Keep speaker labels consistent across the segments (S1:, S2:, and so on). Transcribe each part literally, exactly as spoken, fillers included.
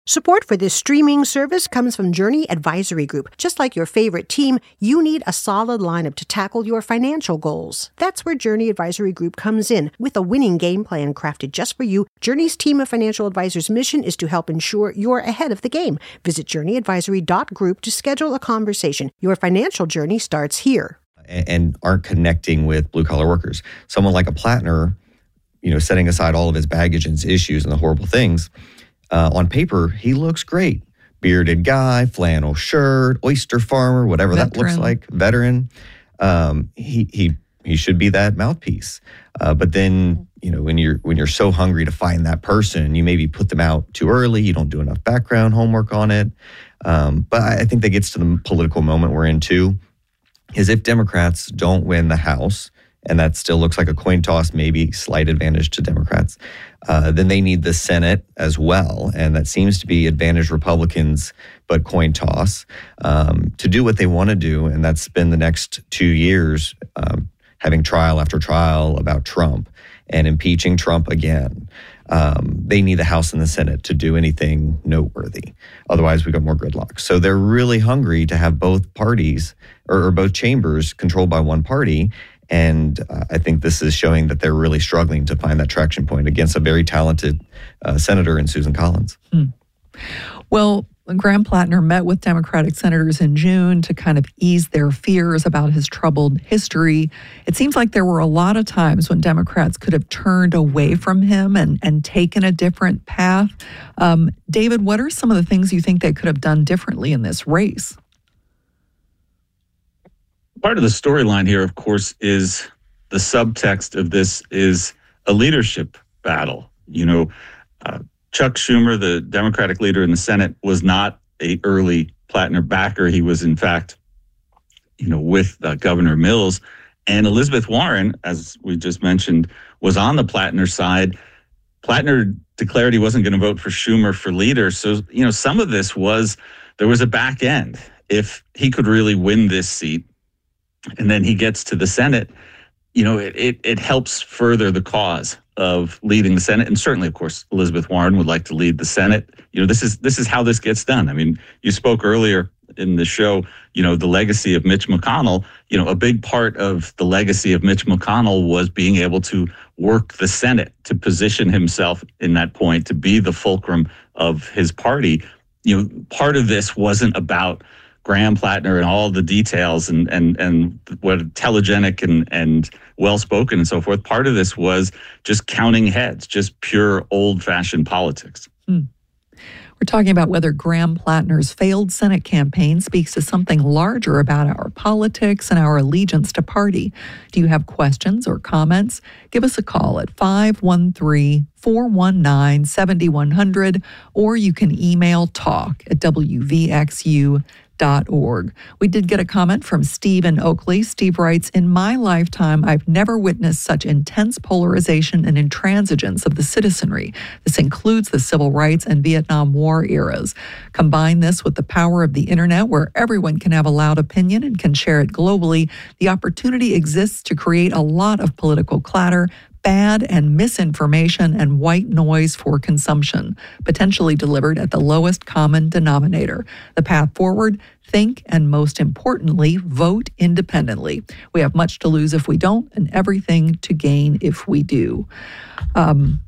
S1: Support for this streaming service comes from Journey Advisory Group. Just like your favorite team, you need a solid lineup to tackle your financial goals. That's where Journey Advisory Group comes in. With a winning game plan crafted just for you, Journey's team of financial advisors' mission is to help ensure you're ahead of the game. Visit journey advisory dot group to schedule a conversation. Your financial journey starts here.
S2: And aren't connecting with blue-collar workers. Someone like a Plattner, you know, setting aside all of his baggage and his issues and the horrible things, Uh, on paper, he looks great. Bearded guy, flannel shirt, oyster farmer, whatever Veteran. That looks like, veteran. Um, he he he should be that mouthpiece. Uh, but then, you know, when you're when you're so hungry to find that person, you maybe put them out too early. You don't do enough background homework on it. Um, but I think that gets to the political moment we're in too. Is if Democrats don't win the House, and that still looks like a coin toss, maybe slight advantage to Democrats, uh, then they need the Senate as well. And that seems to be advantage Republicans, but coin toss, um, to do what they want to do. And that's spend the next two years um, having trial after trial about Trump and impeaching Trump again. Um, they need the House and the Senate to do anything noteworthy. Otherwise, we got more gridlock. So they're really hungry to have both parties or, or both chambers controlled by one party. And uh, I think this is showing that they're really struggling to find that traction point against a very talented uh, senator in Susan Collins.
S3: Hmm. Well, Graham Plattner met with Democratic senators in June to kind of ease their fears about his troubled history. It seems like there were a lot of times when Democrats could have turned away from him and, and taken a different path. Um, David, what are some of the things you think they could have done differently in this race?
S4: Part of the storyline here, of course, is the subtext of this is a leadership battle. You know, uh, Chuck Schumer, the Democratic leader in the Senate, was not a early Plattner backer. He was, in fact, you know, with uh, Governor Mills. And Elizabeth Warren, as we just mentioned, was on the Plattner side. Plattner declared he wasn't going to vote for Schumer for leader. So, you know, some of this was, there was a back end. If he could really win this seat, and then he gets to the Senate, you know, it, it it helps further the cause of leading the Senate. And certainly, of course, Elizabeth Warren would like to lead the Senate. You know, this is this is how this gets done. I mean, you spoke earlier in the show, you know, the legacy of Mitch McConnell. You know, a big part of the legacy of Mitch McConnell was being able to work the Senate, to position himself in that point, to be the fulcrum of his party. You know, part of this wasn't about Graham Plattner and all the details and and and what telegenic and and well-spoken and so forth. Part of this was just counting heads, just pure old-fashioned politics.
S3: Hmm. We're talking about whether Graham Plattner's failed Senate campaign speaks to something larger about our politics and our allegiance to party. Do you have questions or comments? Give us a call at five one three, four one nine, seven one zero zero, or you can email talk at w v x u dot org. We did get a comment from Steve in Oakley. Steve writes, in my lifetime, I've never witnessed such intense polarization and intransigence of the citizenry. This includes the civil rights and Vietnam War eras. Combine this with the power of the internet, where everyone can have a loud opinion and can share it globally. The opportunity exists to create a lot of political clatter, bad and misinformation, and white noise for consumption, potentially delivered at the lowest common denominator. The path forward: think, and most importantly, vote independently. We have much to lose if we don't, and everything to gain if we do. Um,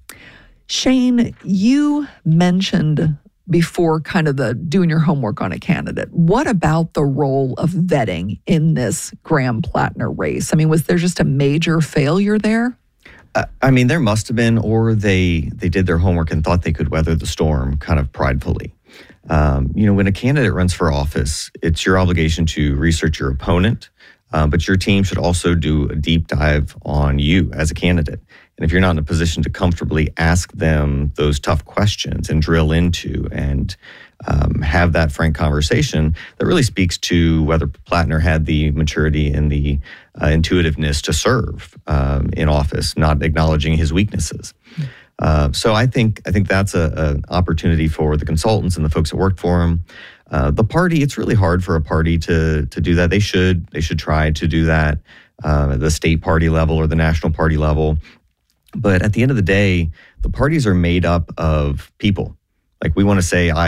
S3: Shane, you mentioned before kind of the doing your homework on a candidate. What about the role of vetting in this Graham Plattner race? I mean, was there just a major failure there?
S2: I mean, there must have been, or they they did their homework and thought they could weather the storm kind of pridefully. Um, you know, when a candidate runs for office, it's your obligation to research your opponent, uh, but your team should also do a deep dive on you as a candidate. And if you're not in a position to comfortably ask them those tough questions and drill into and um, have that frank conversation, that really speaks to whether Plattner had the maturity and the uh, intuitiveness to serve um, in office, not acknowledging his weaknesses. Uh, so I think I think that's an opportunity for the consultants and the folks that worked for him. Uh, the party, it's really hard for a party to to do that. They should they should try to do that uh, at the state party level or the national party level. But at the end of the day, the parties are made up of people. Like, we want to say, I